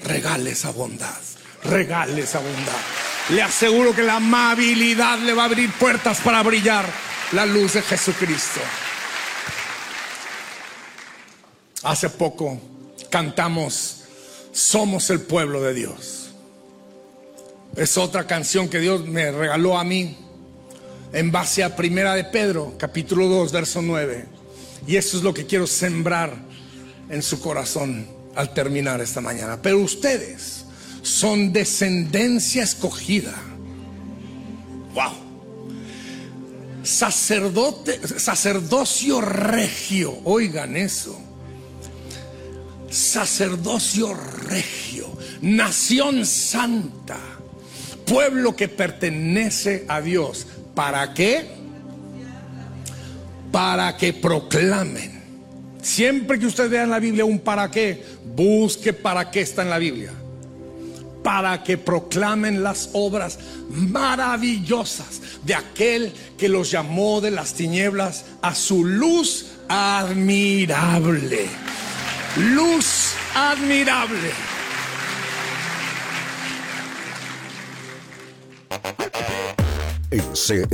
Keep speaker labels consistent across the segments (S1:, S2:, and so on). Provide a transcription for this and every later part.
S1: regale esa bondad, regale esa bondad. Le aseguro que la amabilidad le va a abrir puertas para brillar la luz de Jesucristo. Hace poco cantamos Somos el pueblo de Dios. Es otra canción que Dios me regaló a mí en base a Primera de Pedro, capítulo 2, verso 9. Y eso es lo que quiero sembrar en su corazón al terminar esta mañana. Pero ustedes son descendencia escogida. Wow. Sacerdocio regio. Oigan eso. Sacerdocio regio. Nación santa. Pueblo que pertenece a Dios. ¿Para qué? Para que proclamen. Siempre que usted vea en la Biblia un para qué, busque para qué está en la Biblia. Para que proclamen las obras maravillosas de aquel que los llamó de las tinieblas a su luz admirable. Luz admirable.
S2: En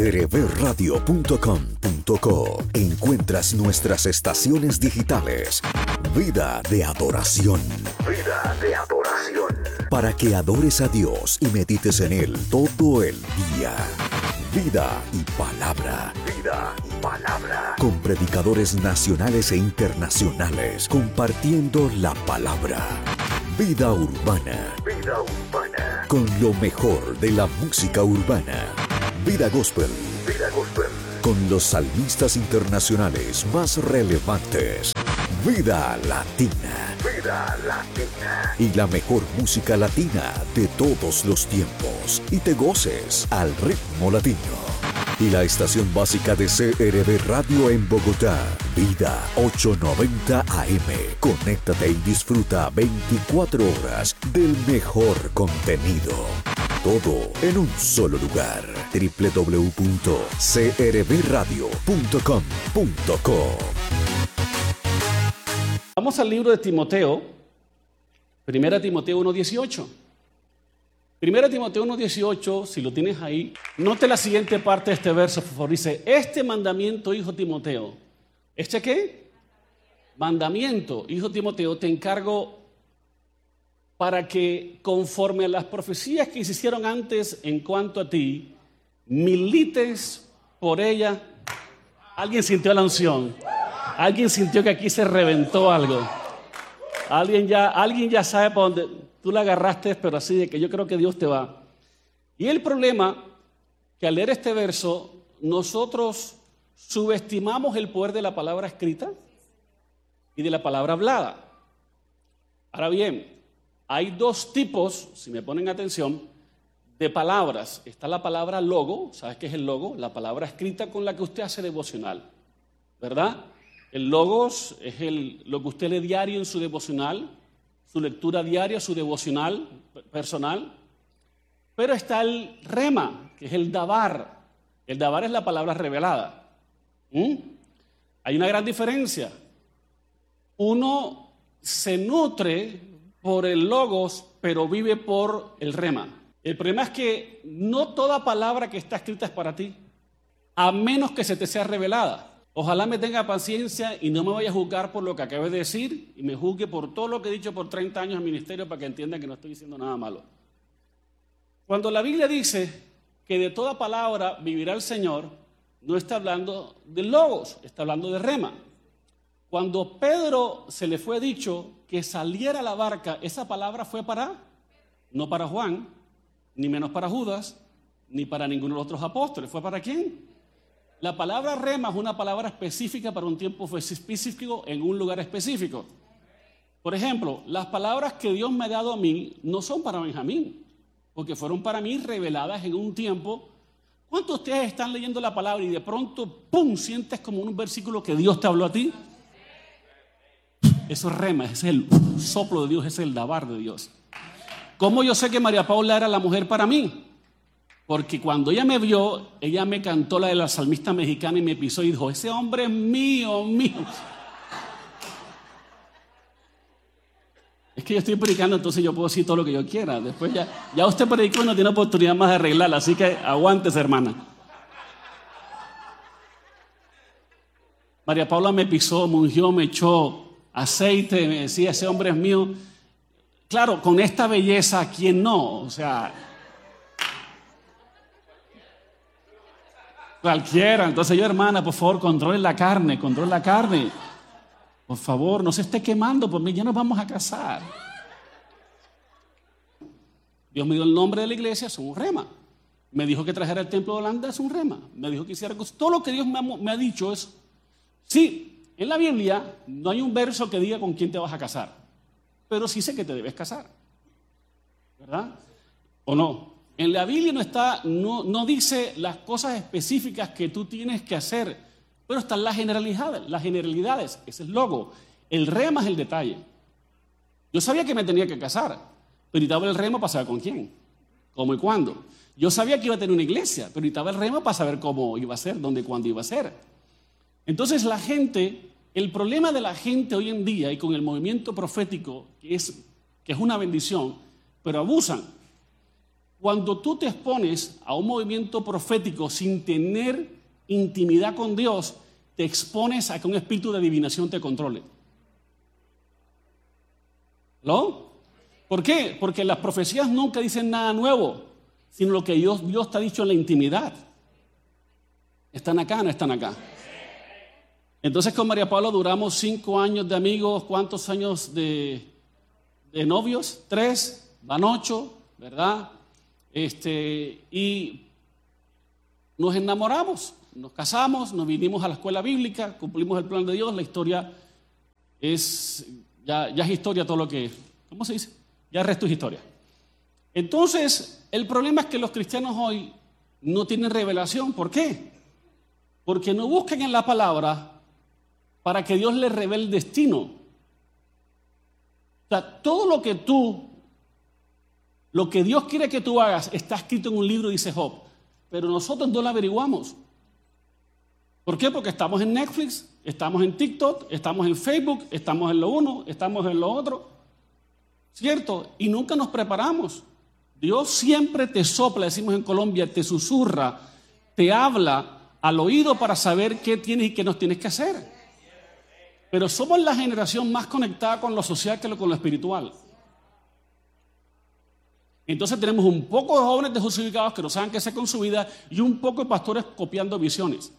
S2: crbradio.com.co encuentras nuestras estaciones digitales. Vida de adoración. Vida de adoración. Para que adores a Dios y medites en Él todo el día. Vida y palabra. Vida y palabra. Con predicadores nacionales e internacionales compartiendo la palabra. Vida urbana. Vida urbana. Con lo mejor de la música urbana. Vida gospel. Vida gospel. Con los salmistas internacionales más relevantes. Vida latina. Vida latina. Y la mejor música latina de todos los tiempos. Y te goces al ritmo latino. Y la estación básica de CRB Radio en Bogotá. Vida 890 AM. Conéctate y disfruta 24 horas del mejor contenido. Todo en un solo lugar. www.crbradio.com.co.
S3: Vamos al libro de Timoteo, 1 Timoteo 1:18. 1 Timoteo 1:18, si lo tienes ahí, note la siguiente parte de este verso, por favor. Dice, este mandamiento, hijo Timoteo. ¿Este qué? Mandamiento, hijo Timoteo, te encargo para que conforme a las profecías que se hicieron antes en cuanto a ti, milites por ella. Alguien sintió la unción. Alguien sintió que aquí se reventó algo. Alguien ya sabe para dónde tú la agarraste, pero así de que yo creo que Dios te va. Y el problema que al leer este verso, nosotros subestimamos el poder de la palabra escrita y de la palabra hablada. Ahora bien, hay dos tipos, si me ponen atención, de palabras. Está la palabra logo, ¿sabes qué es el logo? La palabra escrita con la que usted hace devocional, ¿verdad? El logos es lo que usted lee diario en su devocional, su lectura diaria, su devocional personal. Pero está el rema, que es el dabar. El dabar es la palabra revelada. Hay una gran diferencia. Uno se nutre por el logos, pero vive por el rema. El problema es que no toda palabra que está escrita es para ti, a menos que se te sea revelada. Ojalá me tenga paciencia y no me vaya a juzgar por lo que acabé de decir y me juzgue por todo lo que he dicho por 30 años en ministerio para que entiendan que no estoy diciendo nada malo. Cuando la Biblia dice que de toda palabra vivirá el Señor, no está hablando de logos, está hablando de rema. Cuando Pedro se le fue dicho que saliera a la barca, esa palabra fue no para Juan, ni menos para Judas, ni para ninguno de los otros apóstoles. ¿Fue para quién? La palabra rema es una palabra específica para un tiempo específico en un lugar específico. Por ejemplo, las palabras que Dios me ha dado a mí no son para Benjamín, porque fueron para mí reveladas en un tiempo. ¿Cuántos de ustedes están leyendo la palabra y de pronto, ¡pum!, sientes como un versículo que Dios te habló a ti? Eso es rema, ese es el soplo de Dios, ese es el dabar de Dios. ¿Cómo yo sé que María Paula era la mujer para mí? Porque cuando ella me vio, ella me cantó la de la salmista mexicana y me pisó y dijo, ese hombre es mío, mío. Es que yo estoy predicando, entonces yo puedo decir todo lo que yo quiera. Después ya usted predicó y no tiene oportunidad más de arreglarla, así que aguántese, hermana. María Paula me pisó, me ungió, me echó aceite, me decía, ese hombre es mío. Claro, con esta belleza, ¿quién no? O sea, cualquiera. Entonces yo, hermana, por favor, controle la carne. Por favor, no se esté quemando por mí, ya nos vamos a casar. Dios me dio el nombre de la iglesia, es un rema. Me dijo que trajera el templo de Holanda, es un rema. Me dijo que hiciera cosas. Todo lo que Dios me ha dicho es, sí, en la Biblia no hay un verso que diga con quién te vas a casar, pero sí sé que te debes casar, ¿verdad? ¿O no? En la Biblia no dice las cosas específicas que tú tienes que hacer, pero están las generalidades, ese es el logo. El rema es el detalle. Yo sabía que me tenía que casar, pero necesitaba el rema para saber con quién, cómo y cuándo. Yo sabía que iba a tener una iglesia, pero necesitaba el rema para saber cómo iba a ser, dónde y cuándo iba a ser. Entonces el problema de la gente hoy en día y con el movimiento profético, que es una bendición, pero abusan. Cuando tú te expones a un movimiento profético sin tener intimidad con Dios, te expones a que un espíritu de adivinación te controle. ¿No? ¿Por qué? Porque las profecías nunca dicen nada nuevo, sino lo que Dios te ha dicho en la intimidad. ¿Están acá o no están acá? Entonces con María Paula duramos 5 años de amigos. ¿Cuántos años de novios? 3, van 8, ¿verdad? Y nos enamoramos, nos casamos, nos vinimos a la escuela bíblica, cumplimos el plan de Dios. La historia ya es historia todo lo que, ¿cómo se dice? Ya el resto es historia. Entonces, el problema es que los cristianos hoy no tienen revelación. ¿Por qué? Porque no buscan en la palabra para que Dios les revele el destino. O sea, todo lo que Dios quiere que tú hagas está escrito en un libro, dice Job, pero nosotros no lo averiguamos. ¿Por qué? Porque estamos en Netflix, estamos en TikTok, estamos en Facebook, estamos en lo uno, estamos en lo otro, ¿cierto? Y nunca nos preparamos. Dios siempre te sopla, decimos en Colombia, te susurra, te habla al oído para saber qué tienes y qué no tienes que hacer. Pero somos la generación más conectada con lo social que con lo espiritual. Entonces tenemos un poco de jóvenes desjustificados que no saben qué hacer con su vida y un poco de pastores copiando visiones.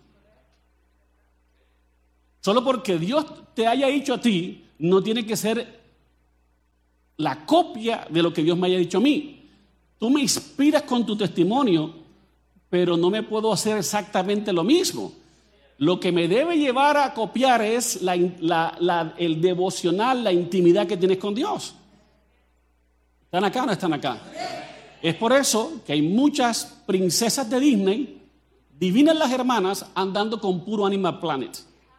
S3: Solo porque Dios te haya dicho a ti, no tiene que ser la copia de lo que Dios me haya dicho a mí. Tú me inspiras con tu testimonio, pero no me puedo hacer exactamente lo mismo. Lo que me debe llevar a copiar es el devocional, la intimidad que tienes con Dios. ¿Están acá o no están acá? Es por eso que hay muchas princesas de Disney, divinas las hermanas, andando con puro Animal Planet.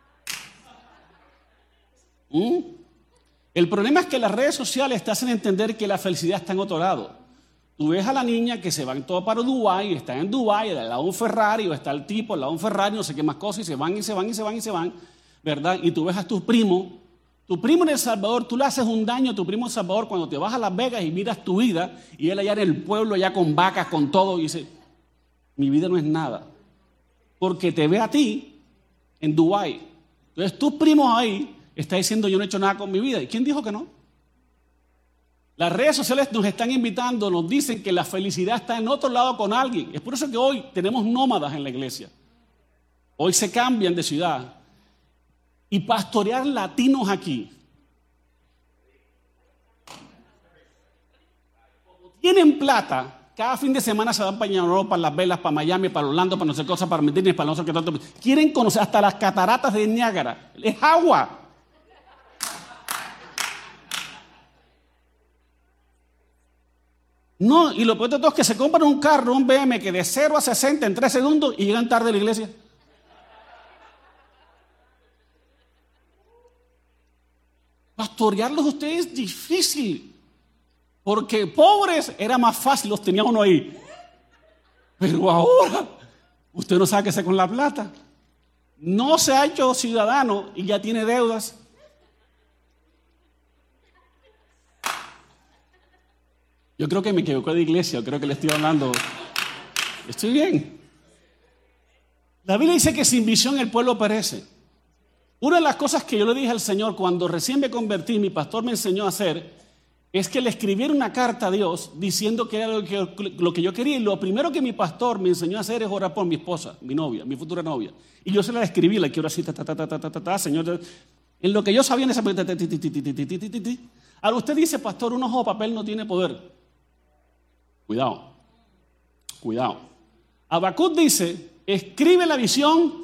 S3: El problema es que las redes sociales te hacen entender que la felicidad está en otro lado. Tú ves a la niña que se van todo para Dubái, está en Dubái, al lado de un Ferrari, o está el tipo al lado de un Ferrari, no sé qué más cosas, y se van, ¿verdad? Y tú ves a tu primo en El Salvador, tú le haces un daño a tu primo en El Salvador cuando te vas a Las Vegas y miras tu vida, y él allá en el pueblo, allá con vacas, con todo, y dice, mi vida no es nada. Porque te ve a ti en Dubái. Entonces tus primos ahí están diciendo, yo no he hecho nada con mi vida. ¿Y quién dijo que no? Las redes sociales nos están invitando, nos dicen que la felicidad está en otro lado con alguien. Es por eso que hoy tenemos nómadas en la iglesia. Hoy se cambian de ciudad. Y pastorear latinos aquí. Tienen plata, cada fin de semana se van para Europa, para Las Vegas, para Miami, para Orlando, para no sé qué cosa, para Medellín, para no sé qué tanto. Quieren conocer hasta las cataratas de Niágara. Es agua. No, y lo peor de todo es que se compran un carro, un BM, que de 0 a 60 en 3 segundos y llegan tarde a la iglesia. Pastorearlos a ustedes es difícil, porque pobres era más fácil, los tenía uno ahí. Pero ahora, usted no sabe qué hacer con la plata. No se ha hecho ciudadano y ya tiene deudas. Yo creo que me equivoqué de iglesia, yo creo que le estoy hablando. Estoy bien. La Biblia dice que sin visión el pueblo perece. Una de las cosas que yo le dije al Señor cuando recién me convertí, mi pastor me enseñó a hacer, es que le escribiera una carta a Dios diciendo que era lo que yo quería. Y lo primero que mi pastor me enseñó a hacer es orar por mi esposa, mi novia, mi futura novia. Y yo se la escribí, la quiero así, Señor. En lo que yo sabía en ese momento, ahora usted dice, pastor, un ojo de papel no tiene poder. Cuidado. Habacuc dice, escribe la visión.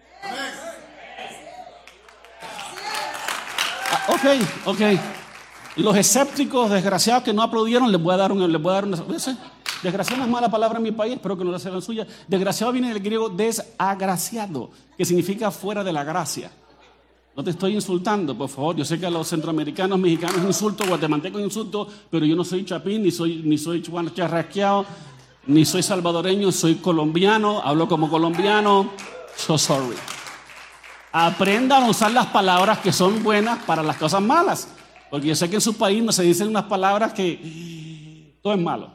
S3: Ok. Los escépticos, desgraciados que no aplaudieron, les voy a dar una. Desgraciado no es mala palabra en mi país, espero que no la sea la suya. Desgraciado viene del griego desagraciado, que significa fuera de la gracia. No te estoy insultando, por favor. Yo sé que a los centroamericanos, mexicanos insulto, guatemaltecos insulto, pero yo no soy chapín, ni soy chubano charrasqueado, ni soy salvadoreño, soy colombiano, hablo como colombiano. So sorry. Aprendan a usar las palabras que son buenas para las cosas malas. Porque yo sé que en su país no se dicen unas palabras que todo es malo.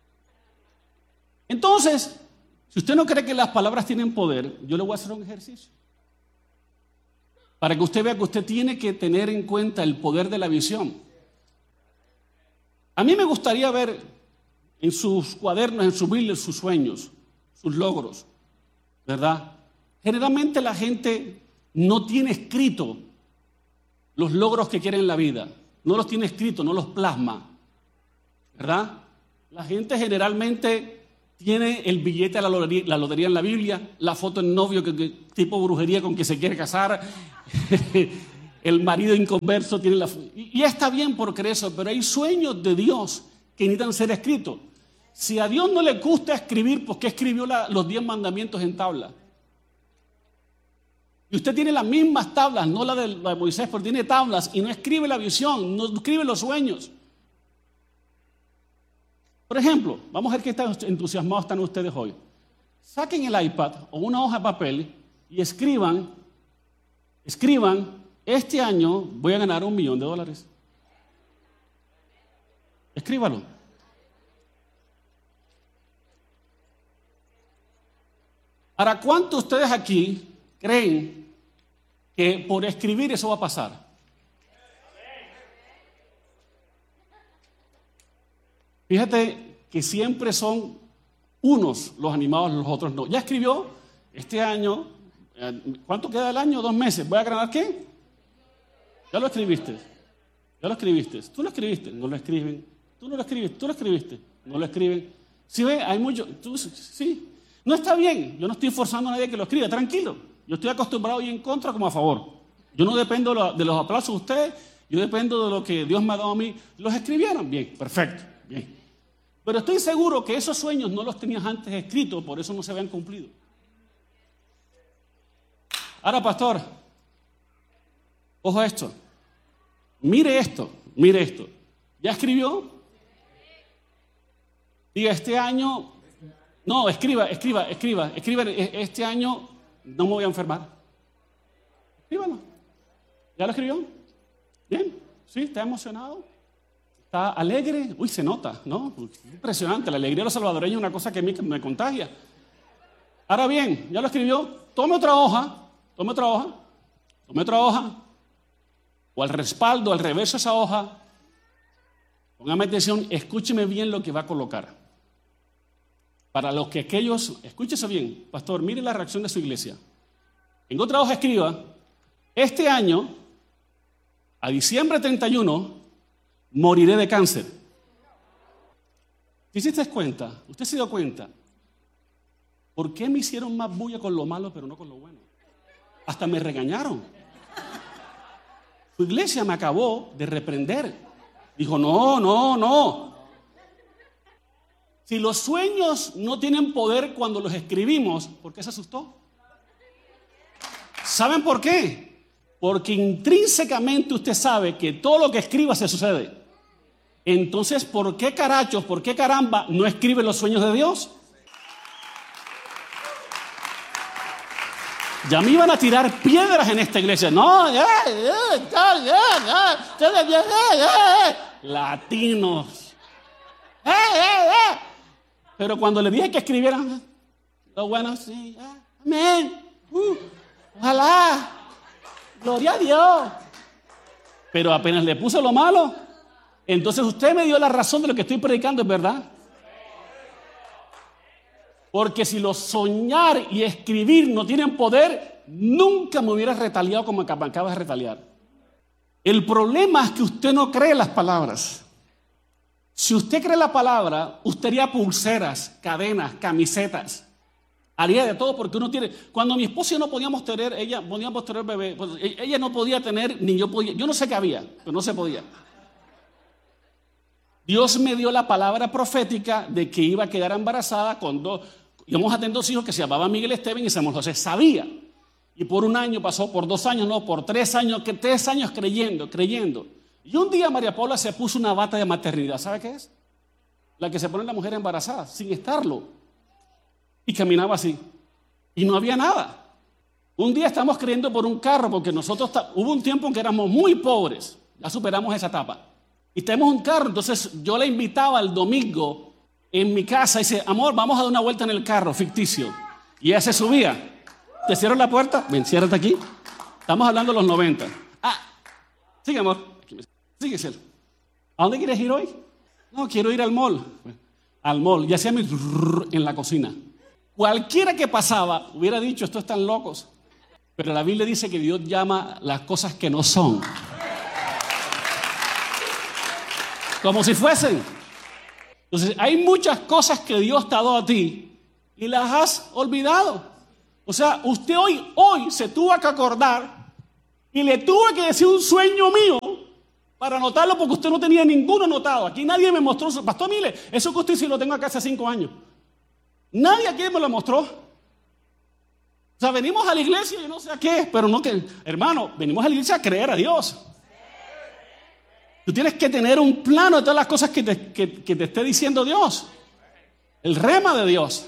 S3: Entonces, si usted no cree que las palabras tienen poder, yo le voy a hacer un ejercicio. Para que usted vea que usted tiene que tener en cuenta el poder de la visión. A mí me gustaría ver en sus cuadernos, en su Biblia, sus sueños, sus logros, ¿verdad? Generalmente la gente no tiene escrito los logros que quiere en la vida. No los tiene escritos, no los plasma, ¿verdad? La gente generalmente tiene el billete de la lotería en la Biblia, la foto del novio tipo brujería con que se quiere casar, el marido inconverso tiene la foto. Y está bien por creer eso, pero hay sueños de Dios que necesitan ser escritos. Si a Dios no le gusta escribir, ¿por qué escribió los 10 mandamientos en tabla? Y usted tiene las mismas tablas, no la de Moisés, pero tiene tablas y no escribe la visión, no escribe los sueños. Por ejemplo, vamos a ver qué tan entusiasmados están ustedes hoy. Saquen el iPad o una hoja de papel y escriban, este año voy a ganar $1 millón. Escríbalo. Ahora, ¿cuántos de ustedes aquí creen que por escribir eso va a pasar? Fíjate que siempre son unos los animados, los otros no. Ya escribió este año, ¿cuánto queda del año? 2 meses. ¿Voy a ganar qué? Ya lo escribiste. Tú lo escribiste, no lo escriben. Tú no lo escribiste, tú lo escribiste, no lo escriben. ¿Sí ve? Hay mucho. Sí. No está bien. Yo no estoy forzando a nadie que lo escriba. Tranquilo. Yo estoy acostumbrado a ir en contra como a favor. Yo no dependo de los aplausos de ustedes. Yo dependo de lo que Dios me ha dado a mí. ¿Los escribieron? Bien, perfecto. Bien. Pero estoy seguro que esos sueños no los tenías antes escritos, por eso no se habían cumplido. Ahora, pastor, ojo a esto. Mire esto. ¿Ya escribió? Diga, este año... No, escriba. Este año no me voy a enfermar. Escríbalo. ¿Ya lo escribió? Bien. ¿Sí? ¿Está emocionado? ¿Está alegre? Uy, se nota, ¿no? Impresionante. La alegría de los salvadoreños es una cosa que a mí me contagia. Ahora bien, ¿ya lo escribió? Tome otra hoja. O al respaldo, al reverso de esa hoja. Póngame atención, escúcheme bien lo que va a colocar. Para los que aquellos, escúchese bien, pastor, mire la reacción de su iglesia. En otra hoja escriba, este año, a diciembre 31, moriré de cáncer. ¿Te hiciste cuenta? ¿Usted se dio cuenta? ¿Por qué me hicieron más bulla con lo malo pero no con lo bueno? Hasta me regañaron. Su iglesia me acabó de reprender. Dijo, no. Si los sueños no tienen poder cuando los escribimos, ¿por qué se asustó? ¿Saben por qué? Porque intrínsecamente usted sabe que todo lo que escriba se sucede. Entonces, ¿por qué caramba no escribe los sueños de Dios? Ya me iban a tirar piedras en esta iglesia. No, latinos. Pero cuando le dije que escribieran, lo bueno, sí, amén, ojalá, gloria a Dios. Pero apenas le puse lo malo, entonces usted me dio la razón de lo que estoy predicando, ¿es verdad? Porque si lo soñar y escribir no tienen poder, nunca me hubiera retaliado como me acabas de retaliar. El problema es que usted no cree las palabras. Si usted cree la palabra, usted haría pulseras, cadenas, camisetas. Haría de todo porque uno tiene... Cuando mi esposa y yo no podíamos tener, bebé, pues ella no podía tener, ni yo podía. Yo no sé qué había, pero no se podía. Dios me dio la palabra profética de que iba a quedar embarazada con íbamos a tener 2 hijos que se llamaban Miguel Esteban y Samuel José. Sabía. Y por 1 año pasó, por 2 años, no, por 3 años, 3 años creyendo. Y un día María Paula se puso una bata de maternidad. ¿Sabe qué es? La que se pone la mujer embarazada, sin estarlo. Y caminaba así. Y no había nada. Un día estamos creyendo por un carro, porque nosotros hubo un tiempo en que éramos muy pobres. Ya superamos esa etapa. Y tenemos un carro, entonces yo la invitaba el domingo en mi casa y dice, amor, vamos a dar una vuelta en el carro ficticio. Y ella se subía. ¿Te cierro la puerta? Ven, ciérrate aquí. Estamos hablando de los 90. Sigue, amor. Sigue, cielo. ¿A dónde quieres ir hoy? No, quiero ir al mall. Al mall. Y hacía mi en la cocina. Cualquiera que pasaba hubiera dicho, estos están locos. Pero la Biblia dice que Dios llama las cosas que no son como si fuesen. Entonces, hay muchas cosas que Dios te ha dado a ti y las has olvidado. O sea, usted hoy se tuvo que acordar y le tuve que decir un sueño mío para anotarlo porque usted no tenía ninguno anotado. Aquí nadie me mostró. Pastor Mile, eso que usted sí lo tengo acá hace 5 años. Nadie aquí me lo mostró. O sea, venimos a la iglesia y no sé a qué, pero no que, hermano, venimos a la iglesia a creer a Dios. Tú tienes que tener un plano de todas las cosas que te esté diciendo Dios. El rema de Dios.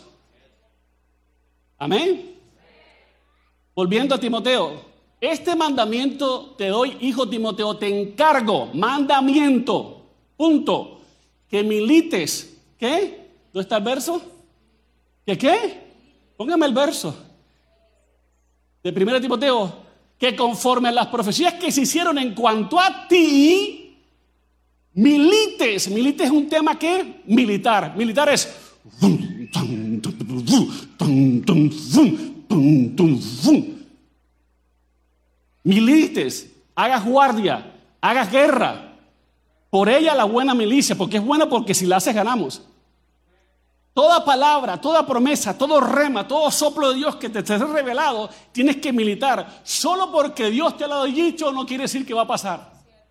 S3: Amén. Volviendo a Timoteo. Este mandamiento te doy, hijo Timoteo, te encargo. Mandamiento. Punto. Que milites. ¿Qué? ¿Dónde está el verso? ¿Que qué? Póngame el verso. De 1 Timoteo. Que conforme a las profecías que se hicieron en cuanto a ti... Milites. Milites es un tema que militar. Militar es milites. Hagas guardia. Hagas guerra. Por ella la buena milicia. Porque es buena porque si la haces ganamos. Toda palabra, toda promesa, todo rema, todo soplo de Dios que te esté revelado, tienes que militar. Solo porque Dios te lo ha dicho no quiere decir que va a pasar.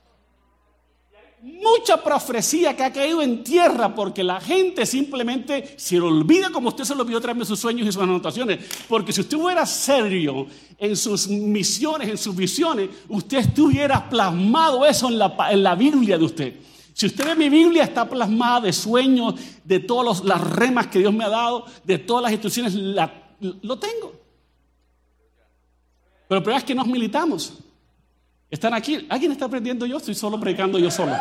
S3: Mucha profecía que ha caído en tierra porque la gente simplemente se lo olvida como usted se lo olvidó traerme sus sueños y sus anotaciones. Porque si usted fuera serio en sus misiones, en sus visiones, usted estuviera plasmado eso en la Biblia de usted. Si usted ve mi Biblia, está plasmada de sueños, de todas las remas que Dios me ha dado, de todas las instrucciones, lo tengo. Pero el problema es que nos militamos. Están aquí. ¿Alguien está aprendiendo? Yo estoy solo predicando yo solo.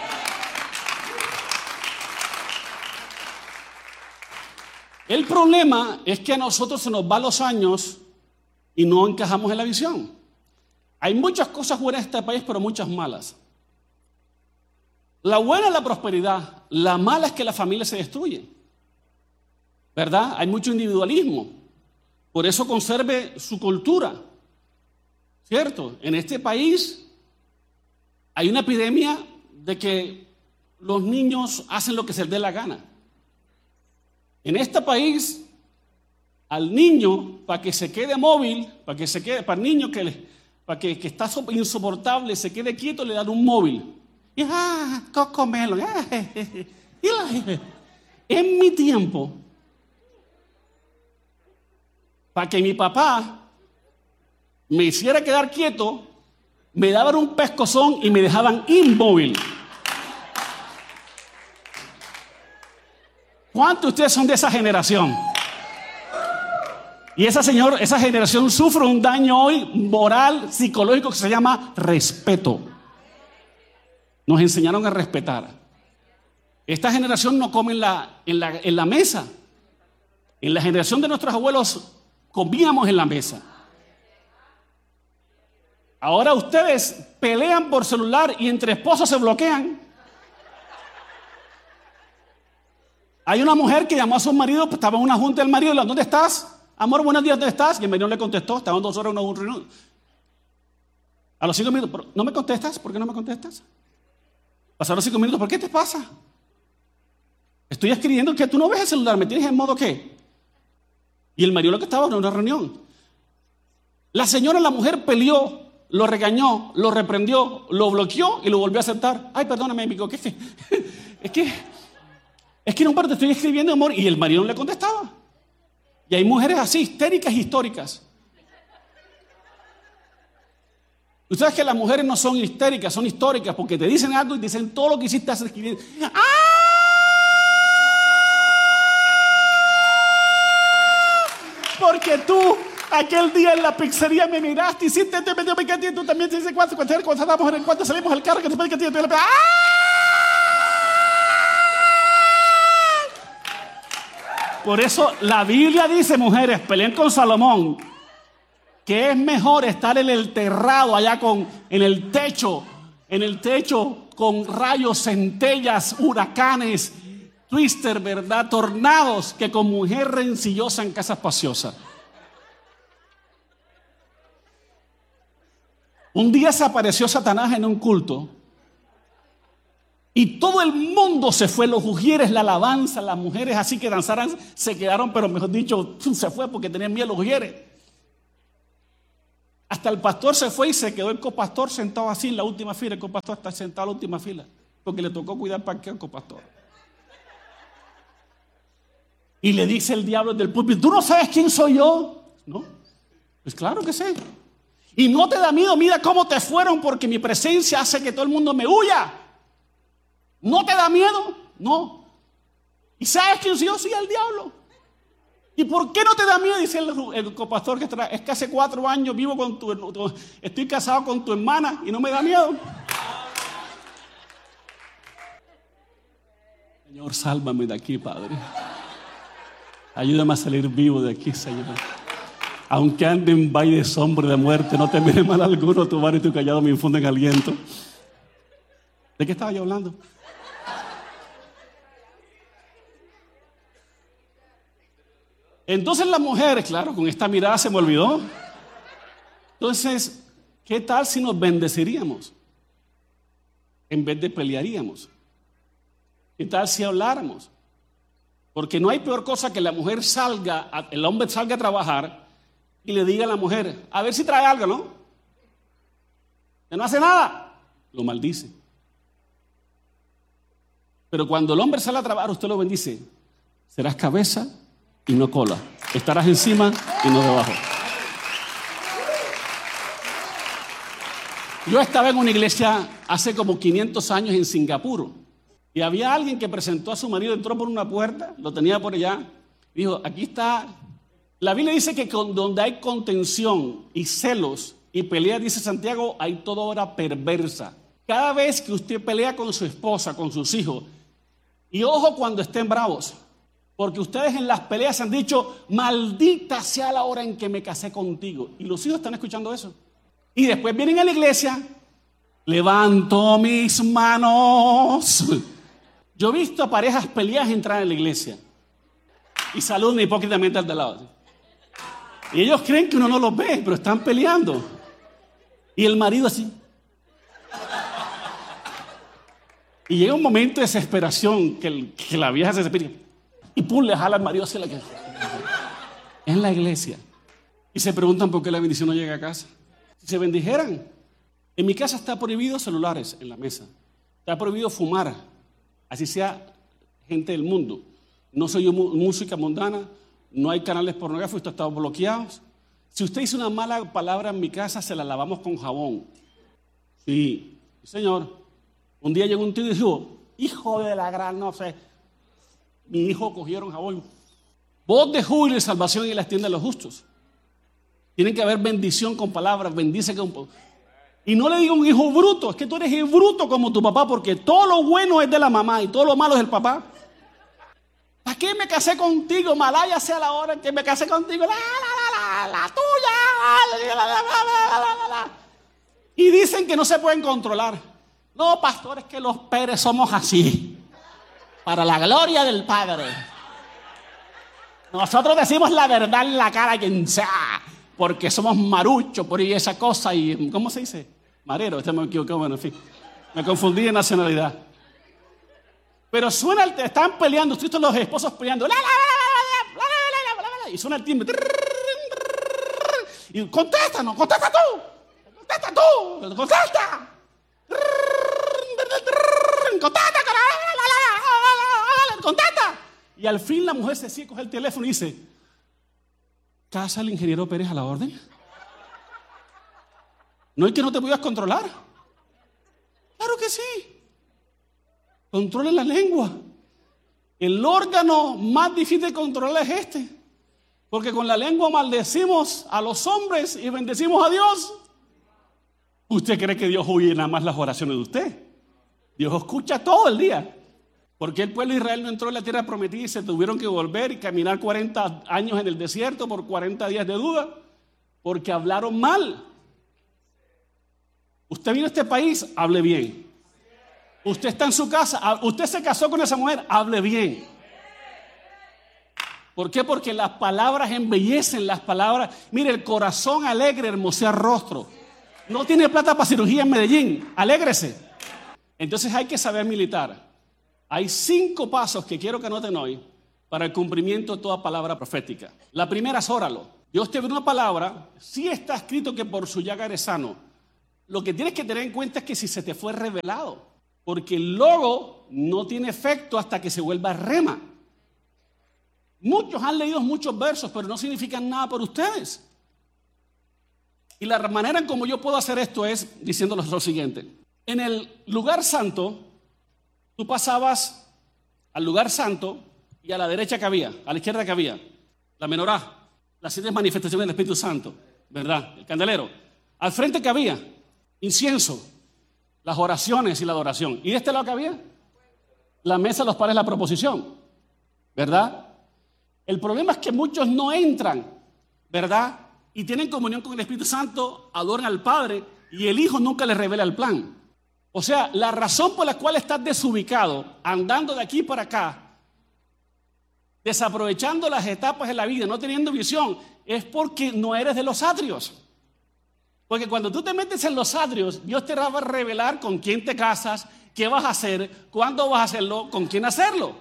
S3: El problema es que a nosotros se nos van los años y no encajamos en la visión. Hay muchas cosas buenas en este país, pero muchas malas. La buena es la prosperidad. La mala es que la familia se destruye. ¿Verdad? Hay mucho individualismo. Por eso conserve su cultura. ¿Cierto? En este país hay una epidemia de que los niños hacen lo que se les dé la gana. En este país, al niño, para que se quede móvil, para el niño para que está insoportable, se quede quieto, le dan un móvil. Y cocomelo. En mi tiempo, para que mi papá me hiciera quedar quieto, me daban un pescozón y me dejaban inmóvil. ¿Cuántos de ustedes son de esa generación? Y esa generación sufre un daño hoy moral, psicológico que se llama respeto. Nos enseñaron a respetar. Esta generación no come en la mesa. En la generación de nuestros abuelos comíamos en la mesa. Ahora ustedes pelean por celular y entre esposos se bloquean. Hay una mujer que llamó a su marido, estaba en una junta del marido, ¿dónde estás? Amor, buenos días, ¿dónde estás? Y el marido le contestó, estaban 2 horas en una reunión. A los 5 minutos, ¿no me contestas? ¿Por qué no me contestas? Pasaron 5 minutos, ¿por qué te pasa? Estoy escribiendo que tú no ves el celular, ¿me tienes en modo qué? Y el marido lo que estaba en una reunión. La señora, la mujer peleó, lo regañó, lo reprendió, lo bloqueó y lo volvió a aceptar. Ay, perdóname, amigo, es que no, pero te estoy escribiendo, amor. Y el marido no le contestaba. Y hay mujeres así, histéricas, históricas. Ustedes que las mujeres no son histéricas, son históricas, porque te dicen algo y dicen todo lo que hiciste hace escribir. ¡Ah! Porque tú aquel día en la pizzería me miraste y hiciste, te metió picante y tú también te dices cuánto estábamos en el cuarto, salimos al carro, que te picante y tú le ¡ah! Por eso la Biblia dice, mujeres, peleen con Salomón, que es mejor estar en el terrado allá en el techo con rayos, centellas, huracanes, twister, ¿verdad? Tornados, que con mujer rencillosa en casa espaciosa. Un día se apareció Satanás en un culto y todo el mundo se fue, los ujieres, la alabanza, las mujeres así que danzaran, se quedaron, pero mejor dicho, se fue porque tenían miedo los ujieres. Hasta el pastor se fue y se quedó el copastor sentado así en la última fila. El copastor está sentado en la última fila porque le tocó cuidar para qué al copastor. Y le dice el diablo del púlpito, ¿tú no sabes quién soy yo? No, pues claro que sé. Y no te da miedo, mira cómo te fueron porque mi presencia hace que todo el mundo me huya. ¿No te da miedo? No. ¿Y sabes quién soy yo? Soy el diablo. ¿Y por qué no te da miedo? Dice el copastor que trae, es que hace 4 años vivo con estoy casado con tu hermana y no me da miedo. Señor, sálvame de aquí, Padre. Ayúdame a salir vivo de aquí, Señor. Aunque ande en valle de sombra de muerte, no temeré mal alguno, tu vara y tu callado me infunden aliento. ¿De qué estaba yo hablando? Entonces la mujer, claro, con esta mirada se me olvidó. Entonces, ¿qué tal si nos bendeciríamos en vez de pelearíamos? ¿Qué tal si habláramos? Porque no hay peor cosa que la mujer salga, el hombre salga a trabajar y le diga a la mujer, a ver si trae algo, ¿no? Que no hace nada, lo maldice. Pero cuando el hombre sale a trabajar, usted lo bendice. Serás cabeza y no cola. Estarás encima y no debajo. Yo estaba en una iglesia hace como 500 años en Singapur. Y había alguien que presentó a su marido, entró por una puerta, lo tenía por allá, dijo, aquí está. La Biblia dice que donde hay contención y celos y pelea, dice Santiago, hay toda obra perversa. Cada vez que usted pelea con su esposa, con sus hijos, y ojo cuando estén bravos, porque ustedes en las peleas han dicho, maldita sea la hora en que me casé contigo. Y los hijos están escuchando eso. Y después vienen a la iglesia, levanto mis manos. Yo he visto a parejas peleadas entrar en la iglesia y saludan hipócritamente al de lado. Y ellos creen que uno no los ve, pero están peleando. Y el marido así. Y llega un momento de desesperación que la vieja se desespera y pum, le jala al marido hacia la casa. En la iglesia. Y se preguntan por qué la bendición no llega a casa. Si se bendijeran. En mi casa está prohibido celulares en la mesa. Está prohibido fumar. Así sea gente del mundo. No soy yo música mundana, no hay canales pornográficos, estos están bloqueados. Si usted dice una mala palabra en mi casa, se la lavamos con jabón. Sí, señor. Un día llegó un tío y dijo, hijo de la gran, no sé, mi hijo cogieron jabón. Voz de júbilo y salvación en las tiendas de los justos. Tiene que haber bendición con palabras, bendice con... Y no le digo un hijo bruto, es que tú eres el bruto como tu papá, porque todo lo bueno es de la mamá y todo lo malo es del papá. ¿Para qué me casé contigo? Malaya sea la hora en que me casé contigo. La tuya. Y dicen que no se pueden controlar. No, pastor, es que los Pérez somos así. Para la gloria del Padre. Nosotros decimos la verdad en la cara a quien sea. Porque somos maruchos por ahí esa cosa. Y ¿cómo se dice? Marero, me equivoqué, bueno, en fin. Me confundí de nacionalidad. Pero suena, están peleando, ustedes los esposos peleando. Y suena el timbre. Y contesta, no, contesta tú. Contesta tú. Contesta. Contesta. Y al fin la mujer se sigue, coge el teléfono y dice: ¿casa el ingeniero Pérez a la orden? ¿No es que no te puedas controlar? Claro que sí. Controle la lengua. El órgano más difícil de controlar es este. Porque con la lengua maldecimos a los hombres y bendecimos a Dios. ¿Usted cree que Dios oye nada más las oraciones de usted? Dios escucha todo el día. Porque el pueblo de Israel no entró en la tierra prometida y se tuvieron que volver y caminar 40 años en el desierto por 40 días de duda? Porque hablaron mal. Usted vino a este país, hable bien. Usted está en su casa, usted se casó con esa mujer, hable bien. ¿Por qué? Porque las palabras embellecen, las palabras. Mire, el corazón alegre hermosea el rostro. No tiene plata para cirugía en Medellín, alégrese. Entonces hay que saber militar. Hay 5 pasos que quiero que anoten hoy para el cumplimiento de toda palabra profética. La primera es óralo. Dios te dio una palabra, sí está escrito que por su llaga eres sano. Lo que tienes que tener en cuenta es que si se te fue revelado. Porque el logo no tiene efecto hasta que se vuelva rema. Muchos han leído muchos versos, pero no significan nada por ustedes. Y la manera en como yo puedo hacer esto es diciéndoles lo siguiente. En el lugar santo, tú pasabas al lugar santo y a la derecha que había, a la izquierda que había, la menorá, las 7 manifestaciones del Espíritu Santo, ¿verdad? El candelero. Al frente que había, incienso, las oraciones y la adoración. ¿Y de este lado que había? La mesa de los panes, la proposición, ¿verdad? El problema es que muchos no entran, ¿verdad? Y tienen comunión con el Espíritu Santo, adoran al Padre y el Hijo nunca les revela el plan. O sea, la razón por la cual estás desubicado, andando de aquí para acá, desaprovechando las etapas de la vida, no teniendo visión, es porque no eres de los atrios. Porque cuando tú te metes en los atrios, Dios te va a revelar con quién te casas, qué vas a hacer, cuándo vas a hacerlo, con quién hacerlo.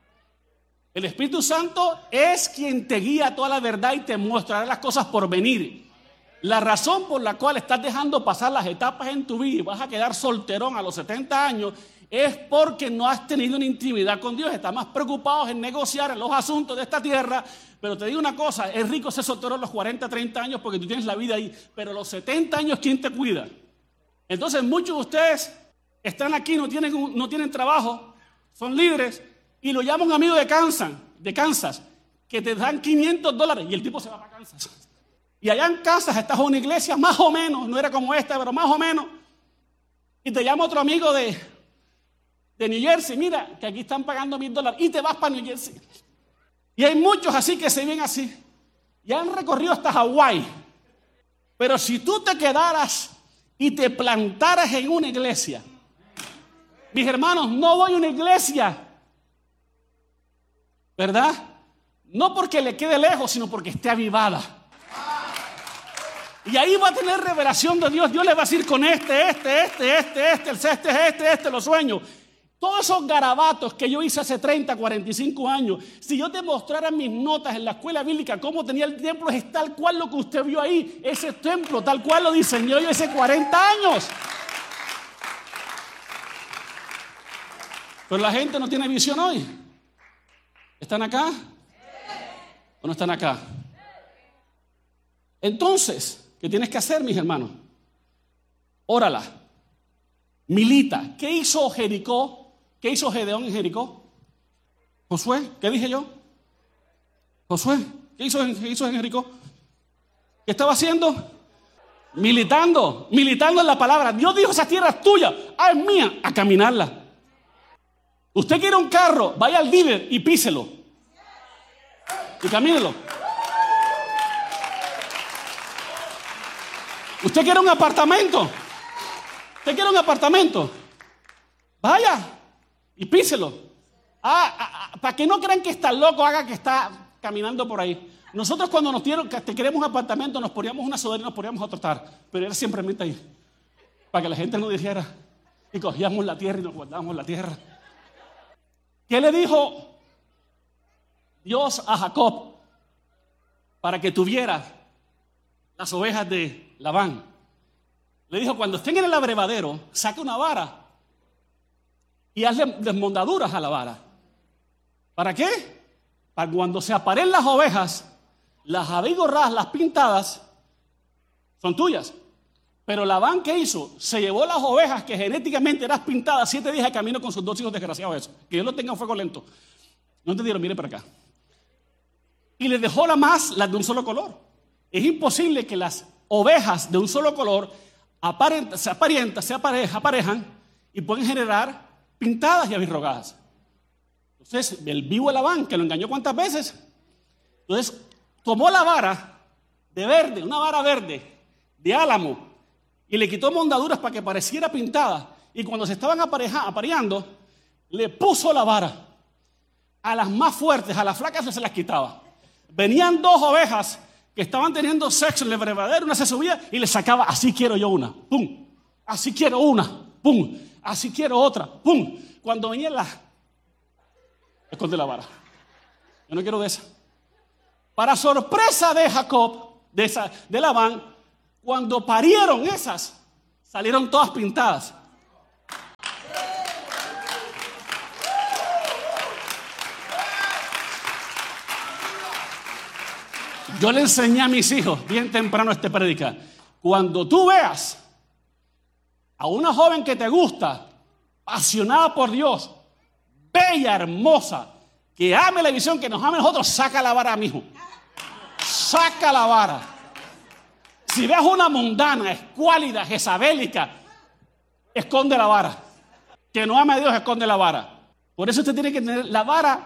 S3: El Espíritu Santo es quien te guía a toda la verdad y te mostrará las cosas por venir. La razón por la cual estás dejando pasar las etapas en tu vida y vas a quedar solterón a los 70 años es porque no has tenido una intimidad con Dios. Estás más preocupado en negociar en los asuntos de esta tierra. Pero te digo una cosa, es rico ser soltero a los 40, 30 años porque tú tienes la vida ahí. Pero a los 70 años, ¿quién te cuida? Entonces muchos de ustedes están aquí, no tienen trabajo, son libres y lo llaman amigo de Kansas, que te dan $500 y el tipo se va para Kansas. Y allá en Kansas estás en una iglesia más o menos, no era como esta, pero más o menos. Y te llama otro amigo de New Jersey, mira, que aquí están pagando $1,000 y te vas para New Jersey. Y hay muchos así que se ven así. Y han recorrido hasta Hawái. Pero si tú te quedaras y te plantaras en una iglesia, mis hermanos, no voy a una iglesia, ¿verdad? No porque le quede lejos, sino porque esté avivada. Y ahí va a tener revelación de Dios. Dios le va a decir con este, los sueños. Todos esos garabatos que yo hice hace 30, 45 años, si yo te mostrara mis notas en la escuela bíblica, cómo tenía el templo, es tal cual lo que usted vio ahí, ese templo, tal cual lo diseñó yo hace 40 años. Pero la gente no tiene visión hoy. ¿Están acá? ¿O no están acá? Entonces, ¿qué tienes que hacer, mis hermanos? Órala. Milita. ¿Qué hizo Jericó? ¿Qué hizo Gedeón en Jericó? Josué, ¿qué dije yo? Josué, ¿qué hizo en Jericó? ¿Qué estaba haciendo? Militando en la palabra. Dios dijo, esa tierra es tuya, es mía, a caminarla. Usted quiere un carro, vaya al dealer y píselo. Y camínelo. Usted quiere un apartamento. Vaya y píselo. Para que no crean que está loco, haga que está caminando por ahí. Nosotros cuando nos dieron, que queremos un apartamento, nos poníamos una sudadera y nos poníamos a trotar. Pero era simplemente ahí. Para que la gente no dijera. Y cogíamos la tierra y nos guardábamos la tierra. ¿Qué le dijo Dios a Jacob para que tuviera las ovejas de Labán? Le dijo, cuando estén en el abrevadero, saque una vara y hazle desmondaduras a la vara. ¿Para qué? Para cuando se aparen las ovejas, las abigorradas, las pintadas, son tuyas. Pero Labán, ¿qué hizo? Se llevó las ovejas que genéticamente eran pintadas 7 días de camino con sus 2 hijos desgraciados. Eso. Que Dios lo tenga en fuego lento. No entendieron, mire para acá. Y les dejó las de un solo color. Es imposible que las ovejas de un solo color se aparejan y pueden generar pintadas y abirrogadas. Entonces, el vivo Labán, que lo engañó ¿cuántas veces? Entonces, tomó la vara de verde, una vara verde de álamo, y le quitó mondaduras para que pareciera pintada. Y cuando se estaban apareando, le puso la vara. A las más fuertes, a las flacas se las quitaba. Venían 2 ovejas que estaban teniendo sexo en el abrevadero, una se subía y le sacaba, así quiero yo una, pum, así quiero una, pum, así quiero otra, pum. Cuando venía esconde la vara. Yo no quiero de esa. Para sorpresa de Jacob, de Labán, cuando parieron esas, salieron todas pintadas. Yo le enseñé a mis hijos bien temprano este predicar. Cuando tú veas a una joven que te gusta, apasionada por Dios, bella, hermosa, que ame la visión, que nos ame a nosotros, saca la vara, mijo. Saca la vara. Si ves una mundana, escuálida, jezabélica, esconde la vara. Que no ame a Dios, esconde la vara. Por eso usted tiene que tener la vara.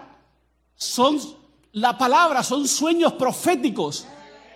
S3: La palabra son sueños proféticos.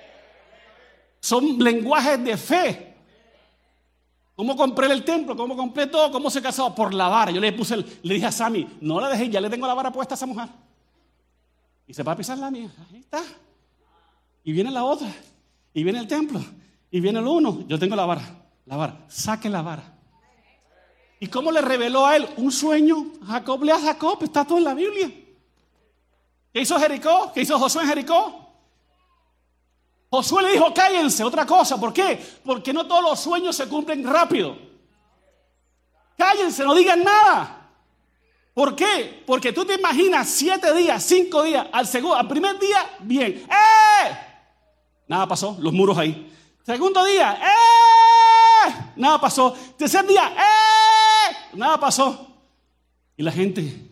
S3: Son lenguajes de fe. ¿Cómo compré el templo? ¿Cómo compré todo? ¿Cómo se casó? Por la vara. Yo le dije a Sammy, no la dejé, ya le tengo la vara puesta a esa mujer. Y se va a pisar la mía. Ahí está. Y viene la otra. Y viene el templo. Y viene el uno. Yo tengo la vara. La vara. Saque la vara. ¿Y cómo le reveló a él? Un sueño. Jacob, lea a Jacob. Está todo en la Biblia. ¿Qué hizo Jericó? ¿Qué hizo Josué en Jericó? Josué le dijo, cállense. Otra cosa. ¿Por qué? Porque no todos los sueños se cumplen rápido. Cállense, no digan nada. ¿Por qué? Porque tú te imaginas 7 días, 5 días, al primer día, bien. Nada pasó, los muros ahí. Segundo día, nada pasó. Tercer día, nada pasó. Y la gente,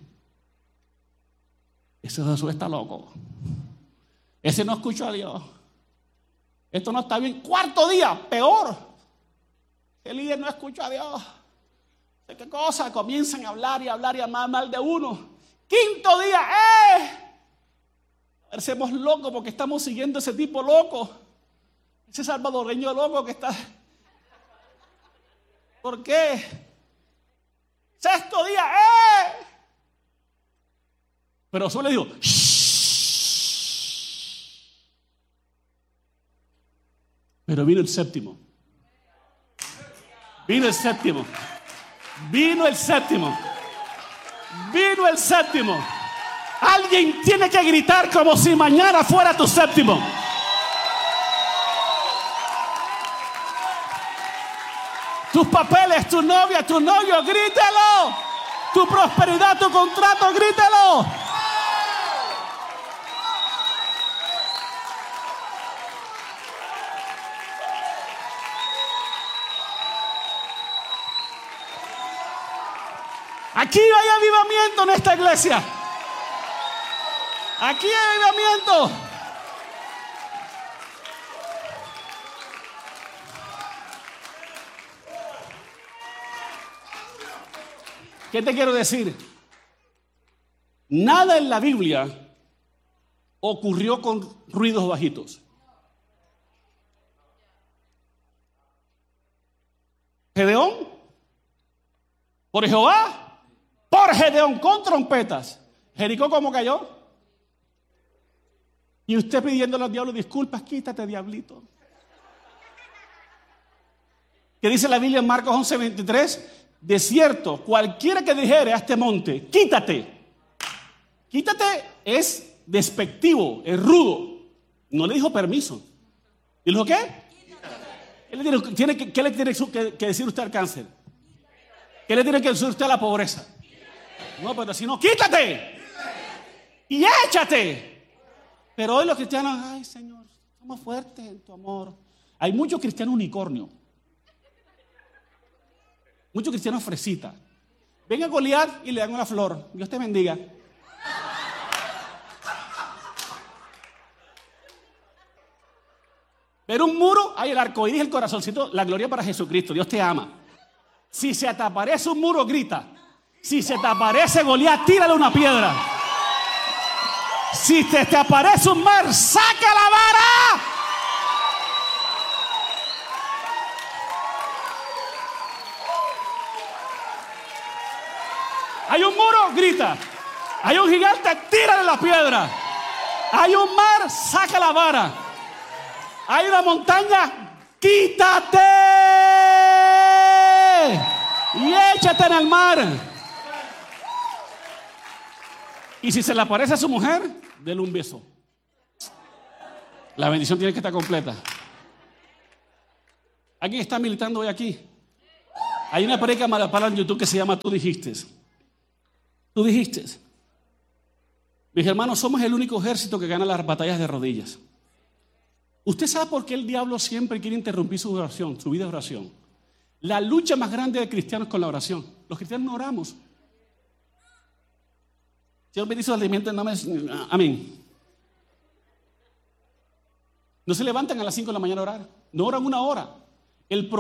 S3: ese Josué está loco. Ese no escuchó a Dios. Esto no está bien. Cuarto día, peor. El líder no escuchó a Dios. ¿De qué cosa? Comienzan a hablar y hablar mal de uno. Quinto día, parecemos locos porque estamos siguiendo ese tipo loco. Ese salvadoreño loco que está. ¿Por qué? Sexto día, Pero solo le digo, shh. Pero vino el séptimo. Vino el séptimo. Vino el séptimo. Vino el séptimo. Alguien tiene que gritar como si mañana fuera tu séptimo. Tus papeles, tu novia, tu novio, grítalo. Tu prosperidad, tu contrato, grítalo. Aquí hay avivamiento en esta iglesia. Aquí hay avivamiento. ¿Qué te quiero decir? Nada en la Biblia ocurrió con ruidos bajitos. Gedeón, por Jehová, por Gedeón, con trompetas. Jericó, ¿cómo cayó? Y usted pidiéndole al diablo disculpas, quítate, diablito. ¿Qué dice la Biblia en Marcos 11:23? De cierto, cualquiera que dijere a este monte, quítate. Quítate es despectivo, es rudo. No le dijo permiso. ¿Y dijo qué? ¿Qué le tiene que decir usted al cáncer? ¿Qué le tiene que decir usted a la pobreza? No, pero si no, quítate. Y échate. Pero hoy los cristianos, ay Señor, somos fuertes en tu amor. Hay muchos cristianos unicornio. Muchos cristianos fresitas. Ven a Goliat y le dan una flor. Dios te bendiga. Pero un muro, hay el arcoíris, el corazoncito, la gloria para Jesucristo. Dios te ama. Si se te aparece un muro, grita. Si se te aparece Goliat, tírale una piedra. Si te aparece un mar, saca la vara. Hay un muro, grita. Hay un gigante, tírale la piedra. Hay un mar, saca la vara. Hay una montaña, quítate y échate en el mar. Y si se le aparece a su mujer, dele un beso. La bendición tiene que estar completa. ¿Alguien está militando hoy aquí? Hay una prédica malapala en YouTube que se llama Tú dijiste. Tú dijiste. Mis hermanos, somos el único ejército que gana las batallas de rodillas. ¿Usted sabe por qué el diablo siempre quiere interrumpir su oración, su vida de oración? La lucha más grande de cristianos es con la oración. Los cristianos no oramos. Señor bendice los alimentos en nombre de... Amén. No se levantan a las 5 de la mañana a orar. No oran una hora. El